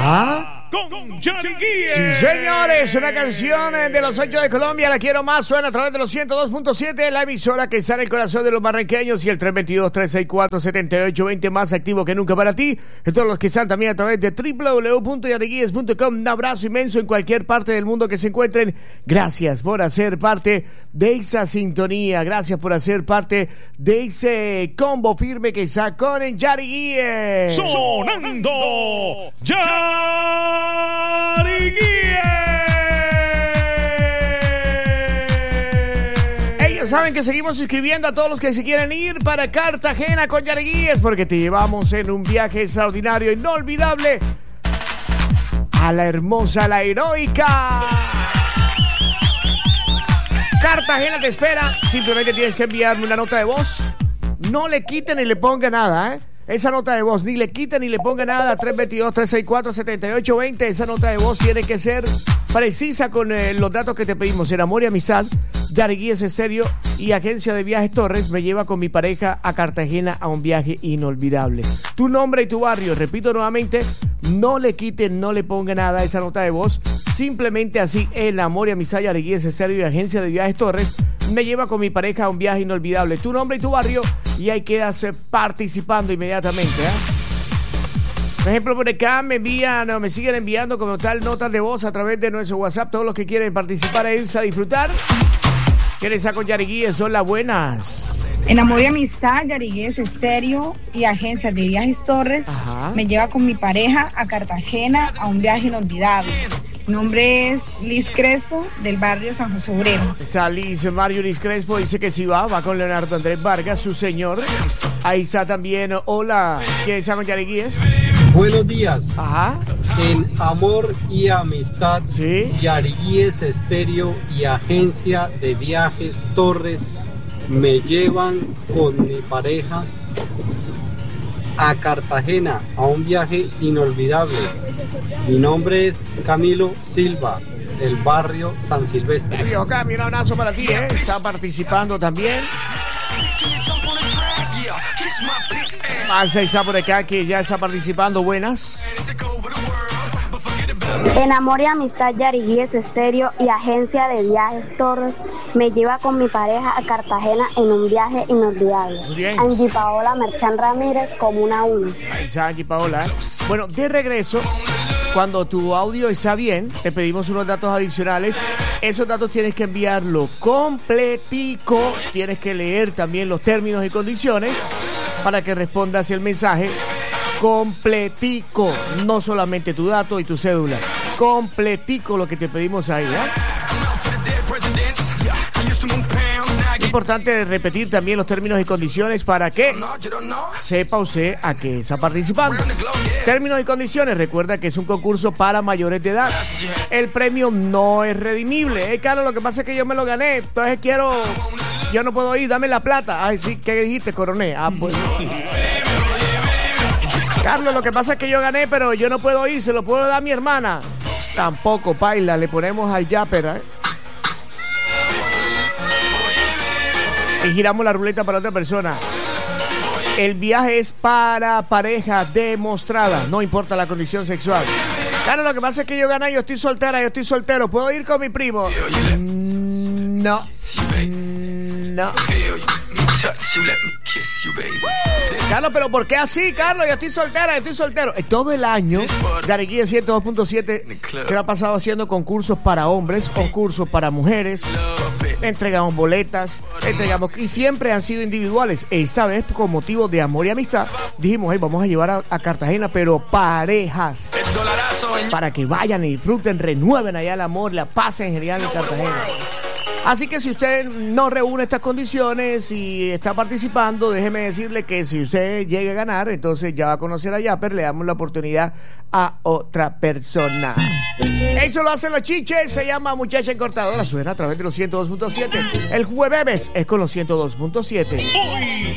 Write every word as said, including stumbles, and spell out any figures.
Ajá. Con Yari Guíe. Sí, señores, una canción de los ocho de Colombia, La Quiero Más, suena a través de los ciento dos punto siete, la emisora que está en el corazón de los barranqueños, y el tres dos dos, tres seis cuatro, siete ocho dos cero, más activo que nunca para ti. En todos los que están también a través de doble u doble u doble u punto yariguíes punto com. Un abrazo inmenso en cualquier parte del mundo que se encuentren. Gracias por hacer parte de esa sintonía, gracias por hacer parte de ese combo firme que está con Yari Guíe. Sonando Yari Guíe. Ellos saben que seguimos inscribiendo a todos los que se quieren ir para Cartagena con Yari Guíes, porque te llevamos en un viaje extraordinario, inolvidable, a la hermosa, la heroica Cartagena. Te espera. Simplemente tienes que enviarme una nota de voz. No le quiten ni le ponga nada, ¿eh? Esa nota de voz, ni le quiten ni le ponga nada. tres dos dos, tres seis cuatro, siete ocho dos cero. Esa nota de voz tiene que ser precisa con eh, los datos que te pedimos. En Amor y Amistad, Yari Guíes Estéreo y Agencia de Viajes Torres me lleva con mi pareja a Cartagena a un viaje inolvidable. Tu nombre y tu barrio. Repito nuevamente, no le quiten, no le ponga nada a esa nota de voz. Simplemente así, en Amor y Amistad, Yari Guíes Estéreo y Agencia de Viajes Torres me lleva con mi pareja a un viaje inolvidable. Tu nombre y tu barrio, y ahí quedas eh, participando inmediatamente, ¿eh? Por ejemplo, por acá me envían, no, me siguen enviando como tal notas de voz a través de nuestro WhatsApp. Todos los que quieren participar e irse a disfrutar. ¿Quiénes con Yari Guíes? Son las buenas. En Amor y Amistad, Yari Guíes Estéreo y Agencia de Viajes Torres Ajá. me lleva con mi pareja a Cartagena a un viaje inolvidable. Mi nombre es Liz Crespo, del barrio San José Obrero. Está Liz, Mario Liz Crespo, dice que sí va, va con Leonardo Andrés Vargas, su señor. Ahí está también, hola, ¿quién está con Yari Guíes? Buenos días. Ajá. En Amor y Amistad, Sí. Yari Guíes Estéreo y Agencia de Viajes Torres me llevan con mi pareja a Cartagena a un viaje inolvidable. Mi nombre es Camilo Silva, del barrio San Silvestre. El viejo Cami, un abrazo para ti, ¿eh? Está participando también. Más está por acá que ya está participando. Buenas. En Amor y Amistad, Yari Guíes Estéreo y Agencia de Viajes Torres me lleva con mi pareja a Cartagena en un viaje inolvidable. Muy bien. Angie Paola Merchán Ramírez, Comuna uno. Ahí está aquí Paola, ¿eh? Bueno, de regreso, cuando tu audio está bien, te pedimos unos datos adicionales. Esos datos tienes que enviarlo completico. Tienes que leer también los términos y condiciones para que respondas el mensaje completico. No solamente tu dato y tu cédula. Completico lo que te pedimos ahí, ¿eh? Importante repetir también los términos y condiciones para que sepa usted a qué está participando. Términos y condiciones, recuerda que es un concurso para mayores de edad. El premio no es redimible. Eh, Carlos, lo que pasa es que yo me lo gané, entonces quiero, yo no puedo ir, dame la plata. Ay, sí, ¿qué dijiste, coroné? Ah, pues. Carlos, lo que pasa es que yo gané, pero yo no puedo ir, se lo puedo dar a mi hermana. Tampoco, paila, le ponemos al yapper, ¿eh? Y giramos la ruleta para otra persona. El viaje es para pareja demostrada, no importa la condición sexual. Claro, lo que pasa es que yo gané, yo estoy soltera, yo estoy soltero. ¿Puedo ir con mi primo? Mm, no. Mm, no. Carlos, pero ¿por qué así, Carlos? Yo estoy soltera, yo estoy soltero. Todo el año, Yari Guíes ciento dos punto siete se la ha pasado haciendo concursos para hombres, concursos para mujeres. Entregamos boletas, entregamos, y siempre han sido individuales. Esta vez, con motivo de amor y amistad, dijimos, hey, vamos a llevar a, a Cartagena, pero parejas, para que vayan y disfruten, renueven allá el amor, la pasen genial en Cartagena. Así que si usted no reúne estas condiciones y está participando, déjeme decirle que si usted llega a ganar, entonces ya va a conocer a Yapper, le damos la oportunidad a otra persona. Eso lo hacen los chiches, se llama Muchacha Encortadora, suena a través de los ciento dos punto siete. El jueves es con los ciento dos punto siete. Hoy